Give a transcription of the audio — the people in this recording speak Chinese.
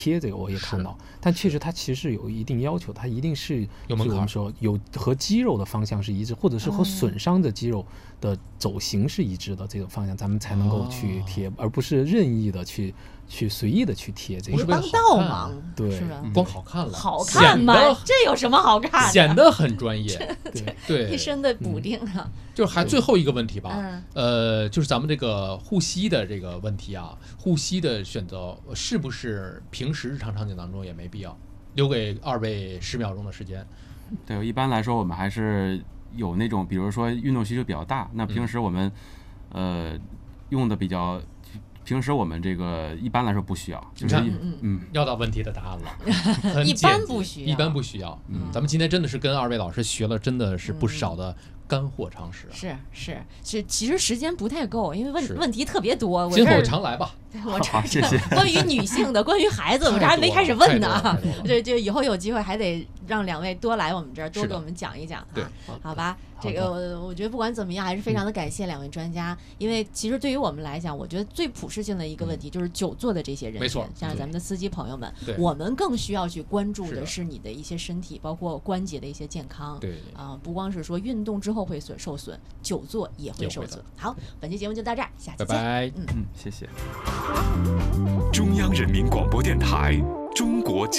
贴这个我也看到，但确实它其实有一定要求，它一定是有门槛， 我们说有和肌肉的方向是一致，或者是和损伤的肌肉的走形是一致的这种方向，咱们才能够去贴，而不是任意的去随意的去贴这个。 不是帮倒忙， 对， 是吧？ 光好看了， 好看吗？这有什么好看的？ 显得很专业，对， 一身的补丁啊。 就是还最后一个问题吧，就是咱们这个护膝的这个问题啊，护膝的选择是不是平时日常场景当中也没必要？留给2位10秒钟的时间。 对，一般来说我们还是有那种，比如说运动需求比较大，那平时我们用的比较。平时我们这个一般来说不需要，就是要到问题的答案了， 一般不需要， 一般不需要。咱们今天真的是跟2位老师学了，真的是不少的干货常识。 是，其实时间不太够，因为问题特别多。 今后常来吧。 好，谢谢。 关于女性的，关于孩子，我这还没开始问呢。对，就以后有机会还得让2位多来我们这儿，多给我们讲一讲。 对， 好吧。这个我觉得不管怎么样，还是非常的感谢2位专家，因为其实对于我们来讲，我觉得最普适性的一个问题就是久坐的这些人群， 没错， 像咱们的司机朋友们，我们更需要去关注的是你的一些身体，包括关节的一些健康。 对不光是说运动之后会受损，久坐也会受损。好，本期节目就到这儿，下期见。 拜拜。 谢谢。 中央人民广播电台中国